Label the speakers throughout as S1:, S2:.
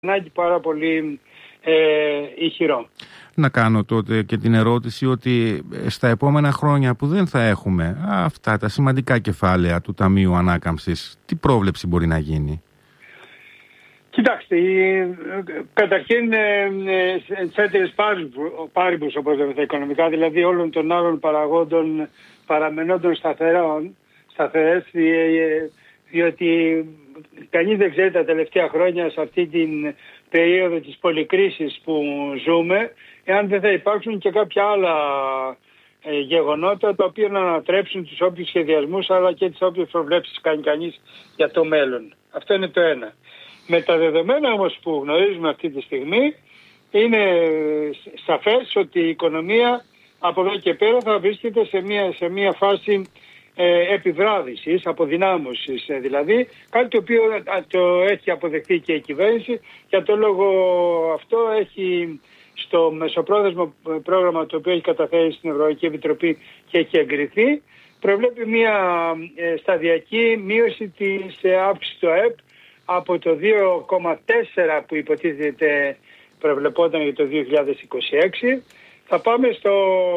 S1: ανάγκη πάρα πολύ ηχηρό.
S2: Να κάνω τότε και την ερώτηση ότι στα επόμενα χρόνια που δεν θα έχουμε αυτά τα σημαντικά κεφάλαια του Ταμείου Ανάκαμψης, τι πρόβλεψη μπορεί να γίνει?
S1: Κοιτάξτε, καταρχήν ceteris paribus, όπως λέμε τα οικονομικά, δηλαδή όλων των άλλων παραγόντων παραμενόντων σταθερές, διότι κανείς δεν ξέρει τα τελευταία χρόνια σε αυτή την περίοδο της πολυκρίσης που ζούμε, εάν δεν θα υπάρξουν και κάποια άλλα γεγονότα τα οποία να ανατρέψουν τους όποιους σχεδιασμούς αλλά και τις όποιες προβλέψεις κάνει κανείς για το μέλλον. Αυτό είναι το ένα. Με τα δεδομένα όμως που γνωρίζουμε αυτή τη στιγμή, είναι σαφές ότι η οικονομία από εδώ και πέρα θα βρίσκεται σε μια φάση επιβράδυσης, αποδυνάμωσης δηλαδή, κάτι το οποίο το έχει αποδεχτεί και η κυβέρνηση. Για το λόγο αυτό έχει στο μεσοπρόθεσμο πρόγραμμα το οποίο έχει καταφέρει στην Ευρωπαϊκή Επιτροπή και έχει εγκριθεί, προβλέπει μια σταδιακή μείωση της αύξησης του ΑΕΠ από το 2,4 που υποτίθεται προβλεπόταν για το 2026, θα πάμε στο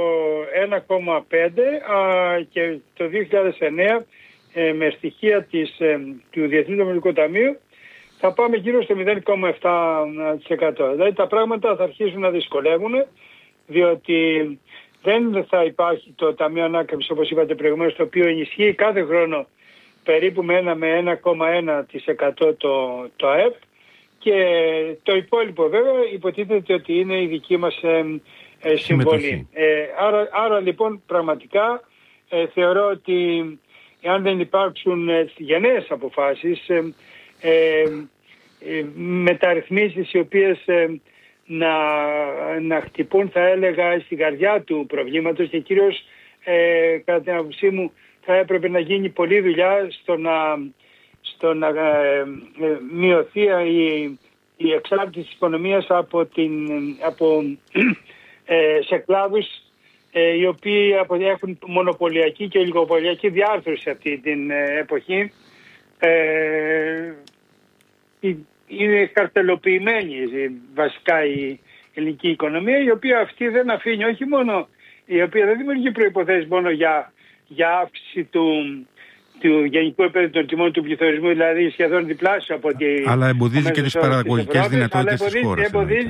S1: 1,5 και το 2009 με στοιχεία του Διεθνούς Νομισματικού Ταμείου θα πάμε γύρω στο 0,7%. Δηλαδή τα πράγματα θα αρχίσουν να δυσκολεύουν, διότι δεν θα υπάρχει το Ταμείο Ανάκαμψης, όπως είπατε προηγουμένως, το οποίο ενισχύει κάθε χρόνο περίπου με 1,1% το ΑΕΠ, και το υπόλοιπο βέβαια υποτίθεται ότι είναι η δική μας συμβολή. Άρα λοιπόν πραγματικά θεωρώ ότι αν δεν υπάρξουν γενναίες αποφάσεις, μεταρρυθμίσεις οι οποίες να χτυπούν, θα έλεγα, στην καρδιά του προβλήματος, και κυρίως κατά την άποψή μου θα έπρεπε να γίνει πολλή δουλειά στο να μειωθεί η εξάρτηση της οικονομίας σε κλάδους οι οποίοι έχουν μονοπωλιακή και ολιγοπωλιακή διάρθρωση αυτή την εποχή. Είναι καρτελοποιημένη βασικά η ελληνική οικονομία, η οποία αυτή δεν αφήνει, όχι μόνο, η οποία δεν δημιουργεί προϋποθέσεις μόνο για αύξηση του γενικού επίπεδου των τιμών του πληθωρισμού, δηλαδή σχεδόν διπλάσιο από ό,τι. Αλλά
S2: εμποδίζει και τις παραγωγικές δυνατότητες της χώρας.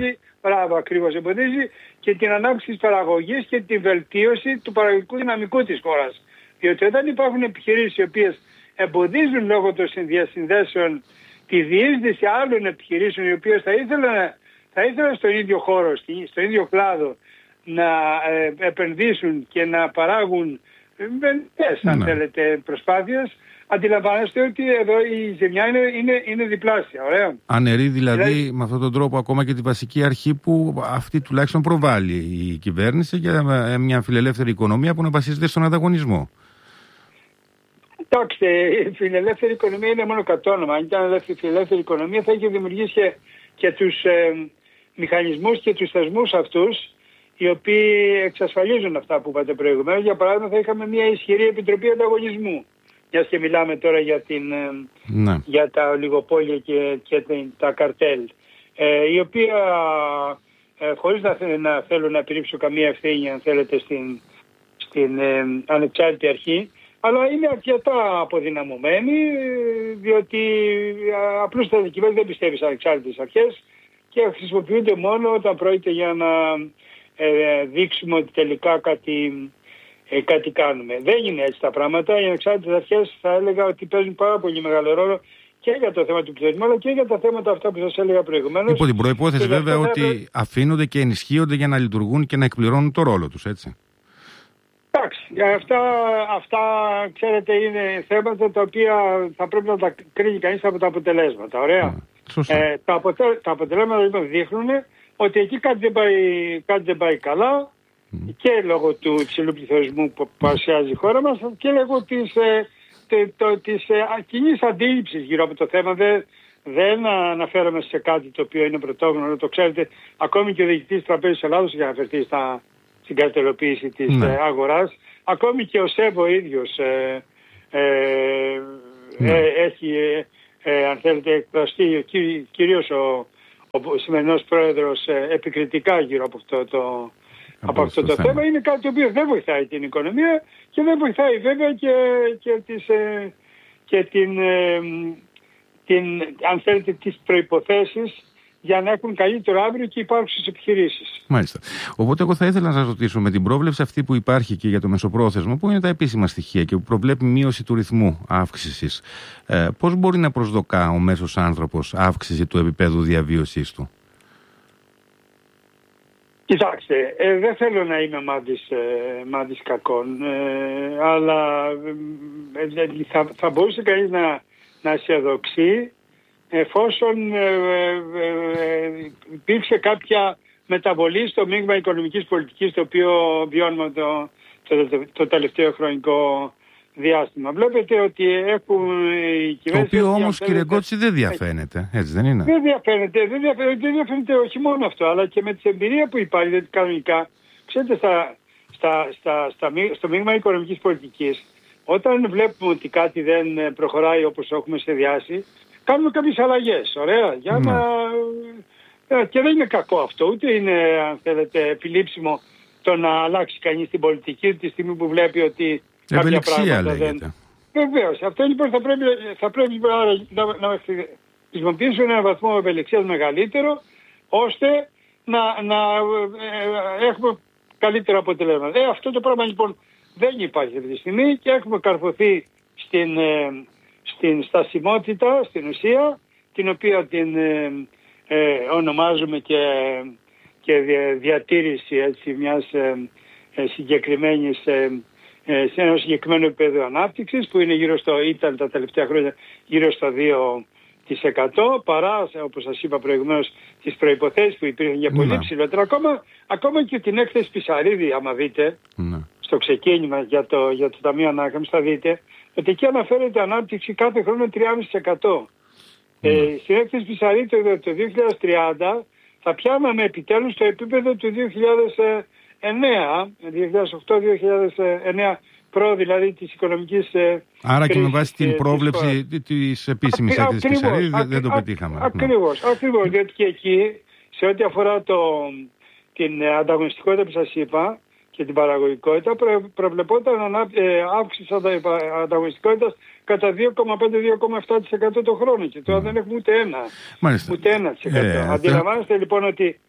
S1: Εμποδίζει και την ανάπτυξη της παραγωγής και την βελτίωση του παραγωγικού δυναμικού της χώρας. Διότι όταν υπάρχουν επιχειρήσεις οι οποίες εμποδίζουν λόγω των διασυνδέσεων τη διείσδυση άλλων επιχειρήσεων, οι οποίες θα ήθελαν στον ίδιο χώρο, στον ίδιο κλάδο να επενδύσουν και να παράγουν αν θέλετε προσπάθειες, αντιλαμβάνεστε ότι εδώ η ζημιά είναι διπλάσια. Ωραία.
S2: Αναιρεί δηλαδή με αυτόν τον τρόπο ακόμα και τη βασική αρχή που αυτή τουλάχιστον προβάλλει η κυβέρνηση για μια φιλελεύθερη οικονομία που να βασίζεται στον ανταγωνισμό.
S1: Κοιτάξτε, η φιλελεύθερη οικονομία είναι μόνο κατόνομα. Αν ήταν φιλελεύθερη οικονομία θα είχε δημιουργήσει και τους μηχανισμούς και τους θεσμούς αυτούς οι οποίοι εξασφαλίζουν αυτά που είπατε προηγουμένως. Για παράδειγμα, θα είχαμε μια ισχυρή επιτροπή ανταγωνισμού. Μιας και μιλάμε τώρα για τα ολιγοπόλια και τα καρτέλ, η οποία χωρίς να θέλω να επιρρύψω καμία ευθύνη, αν θέλετε, στην ανεξάρτητη αρχή, αλλά είναι αρκετά αποδυναμωμένη, διότι απλώς η κυβέρνηση δεν πιστεύει σε ανεξάρτητες αρχές και χρησιμοποιούνται μόνο όταν πρόκειται για να δείξουμε ότι τελικά κάτι κάνουμε. Δεν είναι έτσι τα πράγματα. Οι ανεξάρτητες αρχές θα έλεγα ότι παίζουν πάρα πολύ μεγάλο ρόλο και για το θέμα του πληθωρισμού, αλλά και για τα θέματα αυτά που σας έλεγα προηγουμένως.
S2: Υπό την προϋπόθεση βέβαια ότι αφήνονται και ενισχύονται για να λειτουργούν και να εκπληρώνουν το ρόλο τους, έτσι.
S1: Εντάξει, αυτά ξέρετε είναι θέματα τα οποία θα πρέπει να τα κρίνει κανείς από τα αποτελέσματα. Ωραία. Τα αποτελέσματα λοιπόν δείχνουν ότι εκεί κάτι δεν πάει καλά, και λόγω του υψηλού πληθωρισμού που παρουσιάζει η χώρα μας και λόγω της κοινής αντίληψης γύρω από το θέμα. Δεν αναφέρομαι σε κάτι το οποίο είναι πρωτόγνωρο, το ξέρετε, ακόμη και ο διοικητής της Τραπέζης Ελλάδος έχει αναφερθεί στην καρτελοποίηση της αγοράς, ακόμη και ο ΣΕΒ ο ίδιος έχει, αν θέλετε, εκφραστεί, κυρίως ο ο σημερινός πρόεδρος επικριτικά γύρω από αυτό το θέμα. Είναι κάτι το οποίο δεν βοηθάει την οικονομία και δεν βοηθάει βέβαια και αν θέλετε, τις προϋποθέσεις για να έχουν καλύτερο αύριο και υπάρχουσες επιχειρήσεις.
S2: Μάλιστα. Οπότε εγώ θα ήθελα να σας ρωτήσω, με την πρόβλεψη αυτή που υπάρχει και για το μεσοπρόθεσμο, που είναι τα επίσημα στοιχεία και που προβλέπει μείωση του ρυθμού αύξησης, πώς μπορεί να προσδοκά ο μέσος άνθρωπος αύξηση του επίπεδου διαβίωσής του?
S1: Κοιτάξτε, δεν θέλω να είμαι μάντης κακών, αλλά θα μπορούσε κανείς να αισιοδοξεί εφόσον υπήρξε κάποια μεταβολή στο μείγμα οικονομικής πολιτικής το οποίο βιώνουμε το τελευταίο χρονικό διάστημα. Βλέπετε ότι έχουν οι κυβέρνηση... Το οποίο
S2: όμως, κύριε Γκότση, δεν διαφαίνεται, έτσι δεν είναι?
S1: Δεν διαφαίνεται όχι μόνο αυτό, αλλά και με την εμπειρία που υπάρχει, δηλαδή κανονικά, ξέρετε, στο μείγμα οικονομικής πολιτικής, όταν βλέπουμε ότι κάτι δεν προχωράει όπως έχουμε σχεδιάσει, κάνουμε κάποιες αλλαγές, ωραία, για και δεν είναι κακό αυτό, ούτε είναι, αν θέλετε, επιλήψιμο το να αλλάξει κανείς την πολιτική τη στιγμή που βλέπει ότι κάποια πράγματα δεν... Βεβαίως, αυτό λοιπόν θα πρέπει να χρησιμοποιήσουμε έναν βαθμό ευελιξίας μεγαλύτερο, ώστε να έχουμε καλύτερο αποτελέσμα. Αυτό το πράγμα λοιπόν δεν υπάρχει αυτή τη στιγμή και έχουμε καρφωθεί στην στασιμότητα, στην ουσία, την οποία την ονομάζουμε και διατήρηση μιας συγκεκριμένης, σε ένα συγκεκριμένο επίπεδο ανάπτυξης που είναι ήταν τα τελευταία χρόνια γύρω στο 2%, παρά, όπως σας είπα προηγουμένως, τις προϋποθέσεις που υπήρχαν για πολύ ψηλότερα. Ακόμα και την έκθεση Πισαρίδη, άμα δείτε, στο ξεκίνημα για το Ταμείο Ανάκαμψης, θα δείτε ότι εκεί αναφέρεται ανάπτυξη κάθε χρόνο 3,5%. Στην έκθεση Πισαρίδη το 2030 θα πιάναμε επιτέλους το επίπεδο του 2008-2009, δηλαδή της οικονομικής
S2: άρα και με βάση την πρόβλεψη της επίσημης έκθεσης Πισαρίδη δεν το πετύχαμε.
S1: Ακριβώς, διότι και εκεί, σε ό,τι αφορά την ανταγωνιστικότητα που σας είπα και την παραγωγικότητα, προβλεπόταν αύξηση ανταγωνιστικότητας κατά 2,5-2,7% το χρόνο και τώρα δεν έχουμε ούτε 1%. Αντιλαμβάνεστε λοιπόν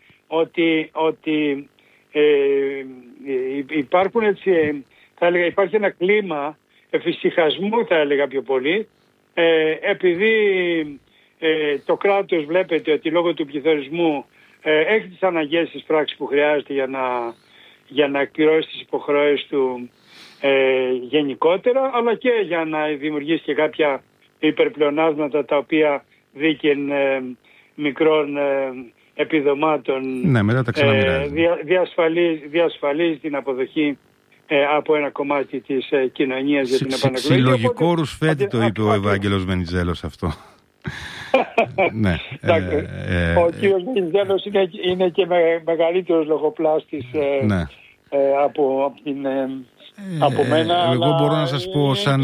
S1: ότι υπάρχουν έτσι, θα έλεγα, υπάρχει ένα κλίμα εφησυχασμού, θα έλεγα πιο πολύ, επειδή το κράτος βλέπετε ότι λόγω του πληθωρισμού έχει τις αναγκαίες της πράξης που χρειάζεται για να εκπληρώσει τις υποχρεώσεις του γενικότερα, αλλά και για να δημιουργήσει και κάποια υπερπλεονάσματα τα οποία δίκεν μικρών επιδομάτων
S2: μετά τα
S1: διασφαλίζει την αποδοχή από ένα κομμάτι της κοινωνίας για την επανεκλογή.
S2: Συλλογικό ρουσφέτη το είπε ο Ευάγγελος Βενιζέλος αυτό. Ναι.
S1: Ο κύριος Βενιζέλος είναι και μεγαλύτερος λογοπλάστης από μένα.
S2: Εγώ μπορώ να σας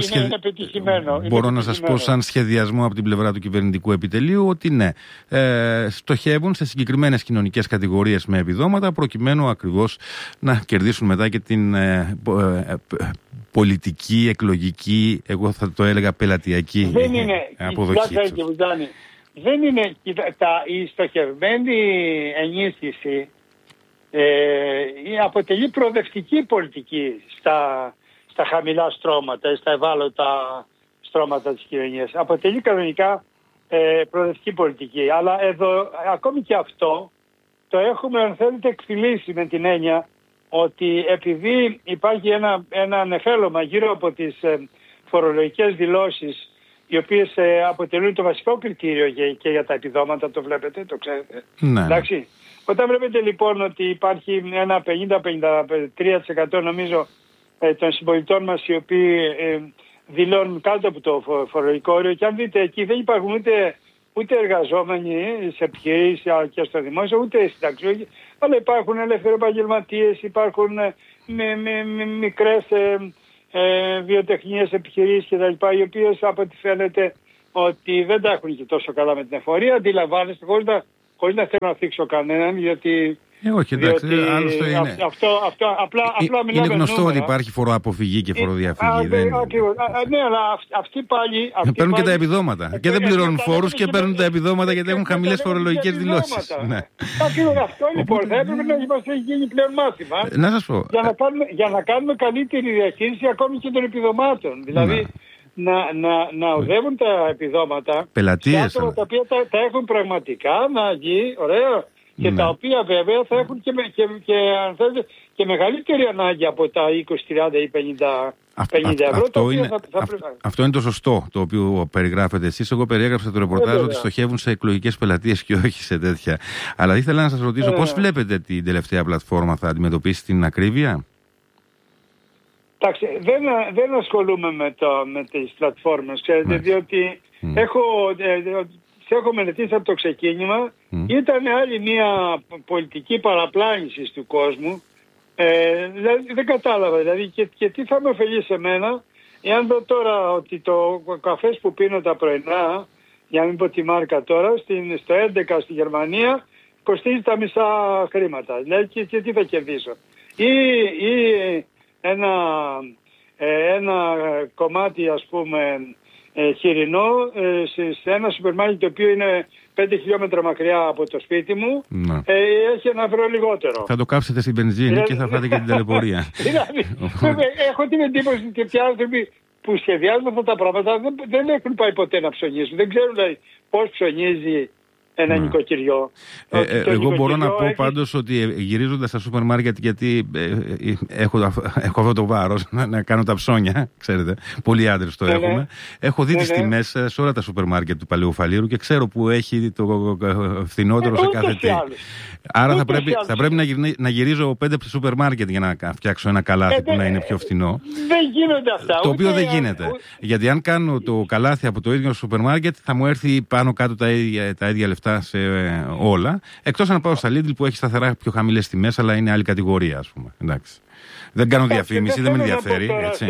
S2: πω σαν σχεδιασμό από την πλευρά του κυβερνητικού επιτελείου ότι ναι, στοχεύουν σε συγκεκριμένες κοινωνικές κατηγορίες με επιδόματα προκειμένου ακριβώς να κερδίσουν μετά και την πολιτική, εκλογική, εγώ θα το έλεγα πελατειακή αποδοχή.
S1: Δεν είναι η στοχευμένη ενίσχυση. Αποτελεί προοδευτική πολιτική στα χαμηλά στρώματα, στα ευάλωτα στρώματα της κοινωνίας. Αποτελεί κανονικά προοδευτική πολιτική. Αλλά εδώ ακόμη και αυτό το έχουμε, αν θέλετε, εκφυλίσει με την έννοια ότι επειδή υπάρχει ένα νεφέλωμα γύρω από τις φορολογικές δηλώσεις, οι οποίες αποτελούν το βασικό κριτήριο και για τα επιδόματα, το βλέπετε, το ξέρετε.
S2: Ναι.
S1: Εντάξει. Όταν βλέπετε λοιπόν ότι υπάρχει ένα 50-53% νομίζω των συμπολιτών μας οι οποίοι δηλώνουν κάτω από το φορολογικό όριο, και αν δείτε εκεί δεν υπάρχουν ούτε εργαζόμενοι σε επιχειρήσεις και στο δημόσιο, ούτε συνταξιούχοι, αλλά υπάρχουν ελεύθεροι επαγγελματίες, υπάρχουν μικρές βιοτεχνίες επιχειρήσεις κτλ. Οι οποίες από ό,τι φαίνεται ότι δεν τα έχουν και τόσο καλά με την εφορία, αντιλαμβάνεστε, χωρίς να θέλω να θίξω κανέναν, γιατί...
S2: όχι, εντάξει, άλλωστε είναι.
S1: Απλά
S2: είναι γνωστό ότι υπάρχει φοροαποφυγή και φοροδιαφυγή.
S1: Ναι, αλλά αυτοί πάλι.
S2: Παίρνουν και τα επιδόματα. Και δεν πληρώνουν φόρους και παίρνουν τα επιδόματα γιατί έχουν χαμηλές φορολογικές δηλώσεις.
S1: Ακριβώς αυτό λοιπόν. Θα έπρεπε να είμαστε γίνει πλέον μάθημα.
S2: Να σας πω.
S1: Για να κάνουμε καλύτερη διαχείριση ακόμη και των επιδομάτων. Δηλαδή να οδεύουν τα επιδόματα σε άτομα τα οποία τα έχουν πραγματικά να γίνει, ωραία. Και τα οποία βέβαια θα έχουν και μεγαλύτερη ανάγκη από τα 20, 30 ή 50 ευρώ.
S2: Αυτό είναι το σωστό το οποίο περιγράφετε εσείς. Εγώ περιέγραψα το ρεπορτάζ ότι στοχεύουν σε εκλογικές πελατείες και όχι σε τέτοια. Αλλά ήθελα να σας ρωτήσω πώς βλέπετε την τελευταία πλατφόρμα, θα αντιμετωπίσει την ακρίβεια?
S1: Εντάξει, δεν ασχολούμαι με τις πλατφόρμες, ξέρετε, διότι έχω μελετήσει από το ξεκίνημα. Ήταν άλλη μια πολιτική παραπλάνηση του κόσμου. Δηλαδή, δεν κατάλαβα. Δηλαδή, και τι θα με ωφελεί σε μένα, εάν δω τώρα ότι το καφές που πίνω τα πρωινά, για να μην πω τη μάρκα τώρα, στο 11 στη Γερμανία, κοστίζει τα μισά χρήματα. Δηλαδή, και τι θα κερδίσω? Ή ένα κομμάτι, ας πούμε, χοιρινό σε ένα σούπερ μάρκετ το οποίο είναι 5 χιλιόμετρα μακριά από το σπίτι μου, έχει ένα ευρώ λιγότερο. Θα
S2: το κάψετε στην μπενζίνη και θα φάτε και την ταλαιπωρία.
S1: Έχω την εντύπωση ότι τέτοιοι άνθρωποι που σχεδιάζουν αυτά τα πράγματα δεν έχουν πάει ποτέ να ψωνίσουν. Δεν ξέρουν δηλαδή πώς ψωνίζει ένα νοικοκυριό.
S2: Εγώ μπορώ να πω πάντως ότι γυρίζοντας στα σούπερ μάρκετ, γιατί έχω αυτό το βάρος να κάνω τα ψώνια, ξέρετε, πολλοί άντρες το έχουμε. Έχω δει τις τιμές σε όλα τα σούπερ μάρκετ του Παλαιού Φαλήρου και ξέρω που έχει το φθηνότερο σε κάθε τι. Άρα θα πρέπει να γυρίζω 5 σούπερ μάρκετ για να φτιάξω ένα καλάθι που να είναι πιο φθηνό.
S1: Δεν γίνονται αυτά.
S2: Το οποίο δεν γίνεται. Γιατί αν κάνω το καλάθι από το ίδιο σούπερ μάρκετ θα μου έρθει πάνω κάτω τα ίδια λεφτά σε όλα. Εκτός αν πάω στα Lidl που έχει σταθερά πιο χαμηλές τιμές, αλλά είναι άλλη κατηγορία, ας πούμε. Εντάξει. Δεν κάνω διαφήμιση, δεν με ενδιαφέρει.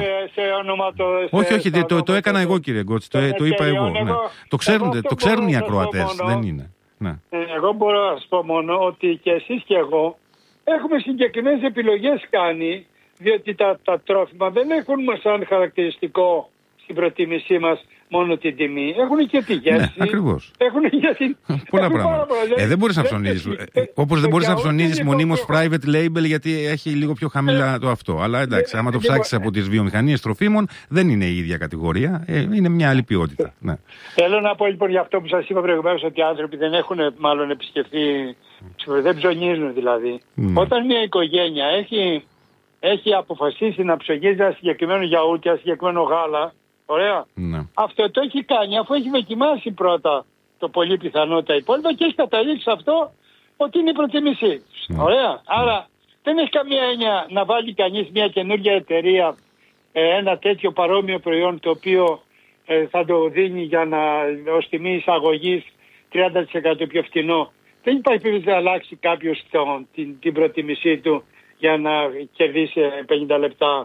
S2: Όχι, το έκανα εγώ, κύριε Γκότση. Το είπα εγώ. Το ξέρουν οι ακροατές. Δεν είναι.
S1: Εγώ μπορώ να σας πω μόνο ότι και εσείς και εγώ έχουμε συγκεκριμένες επιλογές κάνει, διότι τα τρόφιμα δεν έχουν σαν χαρακτηριστικό στην προτίμησή μας μόνο την τιμή. Έχουν και τη γεύση.
S2: Ναι, ακριβώς.
S1: Έχουν και την...
S2: πολλά πράγματα. Δεν μπορείς να ψωνίζεις. Όπως δεν μπορείς να ψωνίζεις μονίμως private label, γιατί έχει λίγο πιο χαμηλά το αυτό. Αλλά εντάξει, άμα το ψάξεις από τις βιομηχανίες τροφίμων, δεν είναι η ίδια κατηγορία. Είναι μια άλλη ποιότητα. Ναι.
S1: Θέλω να πω λοιπόν για αυτό που σας είπα προηγουμένως, ότι οι άνθρωποι δεν έχουν μάλλον επισκεφθεί, δεν ψωνίζουν δηλαδή. Όταν μια οικογένεια έχει αποφασίσει να ψωνίζει ένα συγκεκριμένο γιαούρτι, ένα συγκεκριμένο γάλα, ωραία. Ναι. Αυτό το έχει κάνει αφού έχει δοκιμάσει πρώτα το πολύ πιθανό τα υπόλοιπα και έχει καταλήξει αυτό ότι είναι η προτίμησή τους. Ωραία. Άρα δεν έχει καμία έννοια να βάλει κανείς μια καινούργια εταιρεία ένα τέτοιο παρόμοιο προϊόν το οποίο θα το δίνει για να ως τιμή εισαγωγής 30% πιο φθηνό. Δεν υπάρχει περίπτωση να αλλάξει κάποιος την προτίμησή του για να κερδίσει 50 λεπτά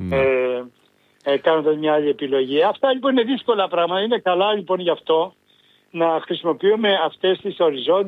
S1: κάνοντας μια άλλη επιλογή. Αυτά λοιπόν είναι δύσκολα πράγματα. Είναι καλά λοιπόν γι' αυτό να χρησιμοποιούμε αυτές τις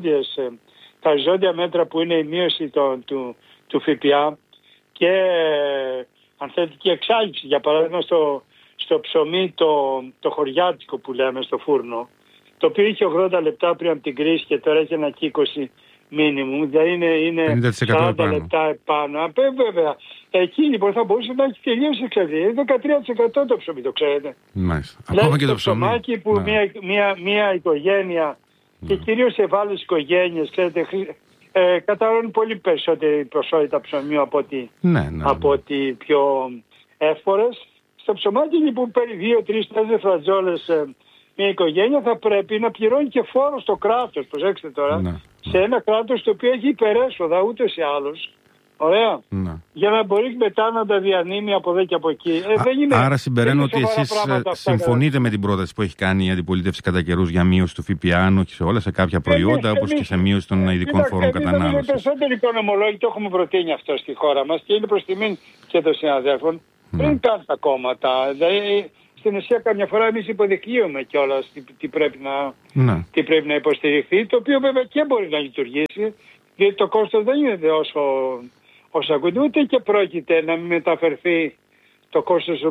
S1: τα οριζόντια μέτρα που είναι η μείωση του ΦΠΑ και αν θέλετε και εξάλληψη. Για παράδειγμα στο ψωμί το χωριάτικο που λέμε στο φούρνο, το οποίο είχε 80 λεπτά πριν από την κρίση και τώρα έχει ένα 20 μίνιμουμ, δηλαδή είναι 40 λεπτά επάνω. Βέβαια, εκεί λοιπόν θα μπορούσε να έχει τελείως εξαρτήσει. 13% το ψωμί, το ξέρετε.
S2: Μάλιστα. Ακόμα και το
S1: ψωμάκι που μια οικογένεια και κυρίως σε ευάλωτες οικογένειες, ξέρετε, καταναλώνουν πολύ περισσότερη ποσότητα ψωμίου από ότι πιο εύφορες. Στο ψωμάκι λοιπόν παίρνει 2, 3, 4 φρατζόλες μια οικογένεια, θα πρέπει να πληρώνει και φόρο στο κράτος, προσέξτε τώρα, σε ένα κράτος το οποίο έχει υπερέσοδα ούτως ή άλλως. Ωραία. Για να μπορεί μετά να τα διανύμει από εδώ και από εκεί.
S2: Άρα συμπεραίνω ότι εσείς συμφωνείτε με την πρόταση που έχει κάνει η αντιπολίτευση κατά καιρούς για μείωση του ΦΠΑ, αν όχι σε όλα, σε κάποια προϊόντα, όπως και σε μείωση των ειδικών φόρων κατανάλωσης.
S1: Οι περισσότεροι οικονομολόγοι το έχουμε προτείνει αυτό στη χώρα μας και είναι προς τιμήν και των συναδέλφων. Πριν καν τα κόμματα. Δηλαδή, στην ουσία καμιά φορά εμείς υποδεικνύουμε κιόλας τι πρέπει να υποστηριχθεί, το οποίο βέβαια και μπορεί να λειτουργήσει, γιατί το κόστος δεν είναι όσο ακούγεται, ούτε και πρόκειται να μην μεταφερθεί το κόστος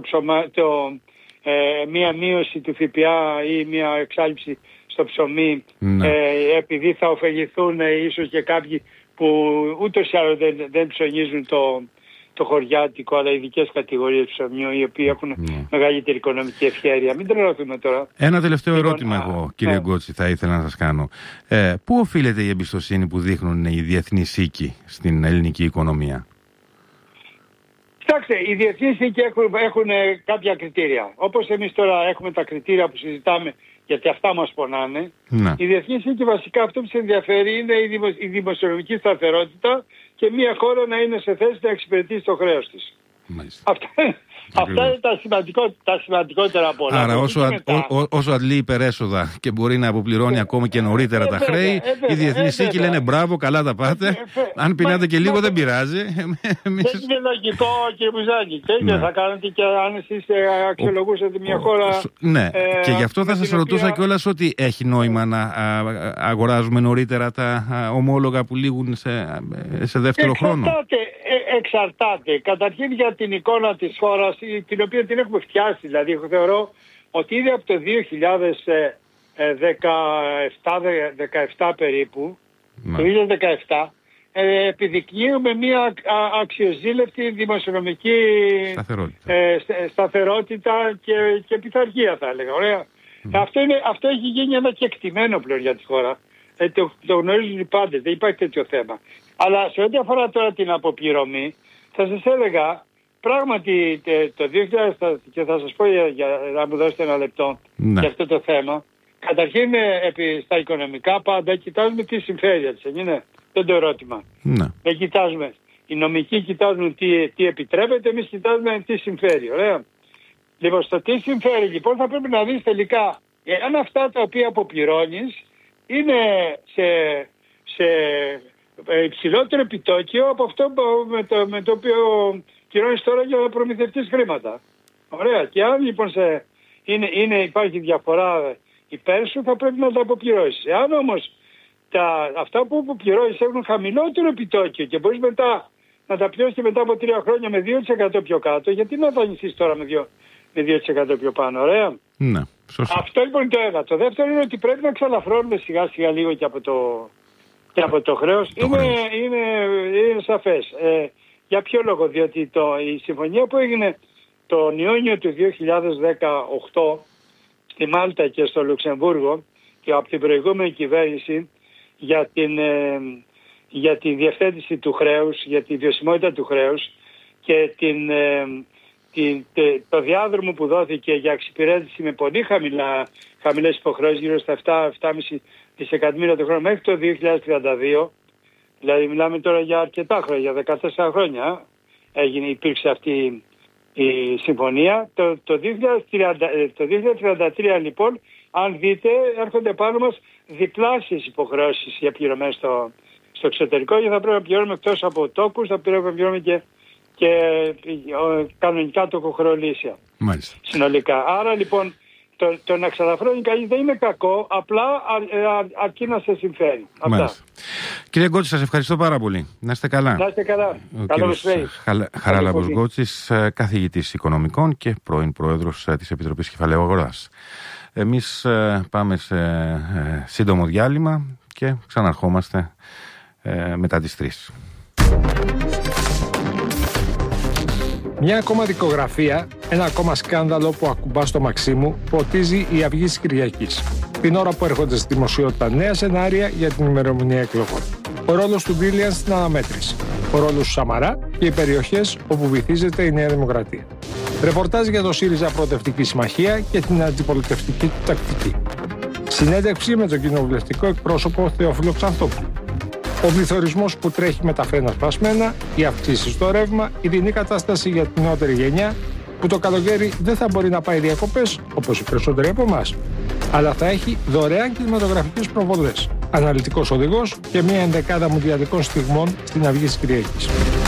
S1: μία μείωση του ΦΠΑ ή μία εξάλληψη στο ψωμί, επειδή θα ωφεληθούν ίσως και κάποιοι που ούτως ή άλλως δεν ψωνίζουν το χωριάτικο, αλλά ειδικές κατηγορίες ψωμιού, οι οποίοι έχουν μεγαλύτερη οικονομική ευχέρεια. Μην τρελαθούμε τώρα.
S2: Ένα τελευταίο ερώτημα εγώ, κύριε Γκότση, θα ήθελα να σας κάνω. Πού οφείλεται η εμπιστοσύνη που δείχνουν οι διεθνείς οίκοι στην ελληνική οικονομία?
S1: Κοιτάξτε, οι διεθνείς οίκοι έχουν κάποια κριτήρια. Όπως εμείς τώρα έχουμε τα κριτήρια που συζητάμε, γιατί αυτά μας πονάνε. Οι διεθνείς οίκοι βασικά αυτό που σε ενδιαφέρει είναι η δημοσιονομική σταθερότητα και μια χώρα να είναι σε θέση να εξυπηρετήσει το χρέος της. Αυτά είναι τα σημαντικότερα από όλα.
S2: Άρα όσο αντλεί υπερέσοδα και μπορεί να αποπληρώνει ακόμα και νωρίτερα τα χρέη, οι διεθνείς οίκοι λένε μπράβο, καλά τα πάτε. Αν πεινάτε και λίγο δεν πειράζει.
S1: Δεν είναι λογικό, κύριε Μπουζάκη. Και θα κάνετε και αν εσείς αξιολογούσατε μια χώρα.
S2: Ναι, και γι' αυτό θα σας ρωτούσα κιόλας ότι έχει νόημα να αγοράζουμε νωρίτερα τα ομόλογα που λήγουν σε δεύτερο χρόνο.
S1: Εξαρτάται. Καταρχήν για την εικόνα της χώρας, την οποία την έχουμε φτιάσει. Δηλαδή, εγώ θεωρώ ότι ήδη από το 2017 περίπου, το 2017, επιδεικνύουμε μια αξιοζήλευτη δημοσιονομική σταθερότητα και πειθαρχία, θα έλεγα. Ωραία. Αυτό έχει γίνει ένα κεκτημένο πλέον για τη χώρα. Το γνωρίζουν οι πάντες, δεν υπάρχει τέτοιο θέμα. Αλλά σε ό,τι αφορά τώρα την αποπληρωμή, θα σας έλεγα πράγματι το 2000, και θα σας πω για να μου δώσετε ένα λεπτό για αυτό το θέμα. Καταρχήν στα οικονομικά πάντα κοιτάζουμε τι συμφέρει, έτσι δεν είναι? Δεν το ερώτημα. Δεν κοιτάζουμε. Οι νομικοί κοιτάζουν τι επιτρέπεται, εμείς κοιτάζουμε τι συμφέρει. Ωραία. Λοιπόν, στο τι συμφέρει λοιπόν θα πρέπει να δεις τελικά εάν αυτά τα οποία αποπληρώνεις είναι σε υψηλότερο επιτόκιο από αυτό με το οποίο πληρώνεις τώρα για να προμηθευτείς χρήματα. Ωραία. Και αν λοιπόν υπάρχει διαφορά υπέρ σου, θα πρέπει να τα αποπληρώσεις. Εάν όμως αυτά που αποπληρώσεις έχουν χαμηλότερο επιτόκιο και μπορείς μετά να τα πληρώσεις και μετά από 3 χρόνια με 2% πιο κάτω, γιατί να δανειστείς τώρα με 2% πιο πάνω? Ωραία.
S2: Ναι, σωστά.
S1: Αυτό λοιπόν είναι το ένα. Το δεύτερο είναι ότι πρέπει να ξαλαφρώνουμε σιγά σιγά λίγο και από το χρέος. Είναι σαφές. Για ποιο λόγο? Διότι η συμφωνία που έγινε τον Ιούνιο του 2018 στη Μάλτα και στο Λουξεμβούργο και από την προηγούμενη κυβέρνηση για τη διευθέτηση του χρέους, για τη βιωσιμότητα του χρέους και το διάδρομο που δόθηκε για εξυπηρέτηση με πολύ χαμηλές υποχρεώσεις, γύρω στα 7,5 δισεκατομμύρια το χρόνο μέχρι το 2032, δηλαδή μιλάμε τώρα για αρκετά χρόνια, για 14 χρόνια υπήρξε αυτή η συμφωνία. Το 2033 λοιπόν, αν δείτε, έρχονται πάνω μας διπλάσιες υποχρεώσεις για πληρωμές στο εξωτερικό, και θα πρέπει να πληρώνουμε εκτός από τόκους, θα πρέπει να πληρώνουμε και κανονικά τοκοχρεωλήσια συνολικά. Άρα λοιπόν το να ξαλαφρώνει κανείς δεν είναι κακό, απλά αρκεί να σε συμφέρει. Αυτά.
S2: Κύριε Γκότση, σας ευχαριστώ πάρα πολύ. Να είστε καλά.
S1: Να είστε καλά.
S2: Χαράλαμπος Γκότσης, καθηγητής οικονομικών και πρώην πρόεδρος της Επιτροπής Κεφαλαίου Αγοράς. Εμείς πάμε σε σύντομο διάλειμμα και ξαναρχόμαστε μετά τις 3.
S3: Μια ακόμα δικογραφία, ένα ακόμα σκάνδαλο που ακουμπά στο Μαξίμου, ποτίζει η Αυγή της Κυριακής. Την ώρα που έρχονται στη δημοσιότητα νέα σενάρια για την ημερομηνία εκλογών. Ο ρόλος του Μπίλιαν στην αναμέτρηση. Ο ρόλος του Σαμαρά και οι περιοχές όπου βυθίζεται η Νέα Δημοκρατία. Ρεπορτάζ για το ΣΥΡΙΖΑ Προοδευτική Συμμαχία και την αντιπολιτευτική του τακτική. Συνέντευξη με τον κοινοβουλευτικό εκπρόσωπο Θεόφιλο Ξανθόπουλο. Ο πληθωρισμός που τρέχει με τα φρένα σπασμένα, οι αυξήσεις στο ρεύμα, η δινή κατάσταση για την νεότερη γενιά, που το καλοκαίρι δεν θα μπορεί να πάει διακοπές, όπως οι περισσότεροι από εμάς, αλλά θα έχει δωρεάν κινηματογραφικές προβολές, αναλυτικός οδηγός και μια ενδεκάδα μουντιαλικών στιγμών στην Αυγή της Κυριακής.